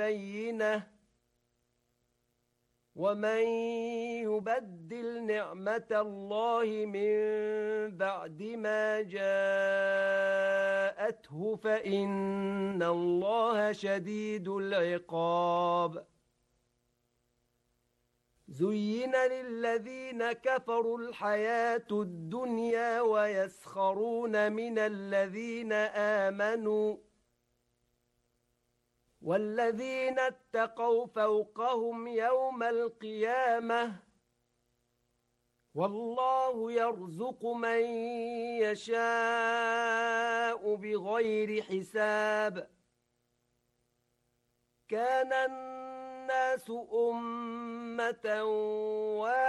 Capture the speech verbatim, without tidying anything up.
بينة ومن يبدل نعمة الله من بعد ما جاءته فإن الله شديد العقاب زين للذين كفروا الحياة الدنيا ويسخرون من الذين آمنوا والذين اتقوا فوقهم يوم القيامة والله يرزق من يشاء بغير حساب كان الناس أمة واحدة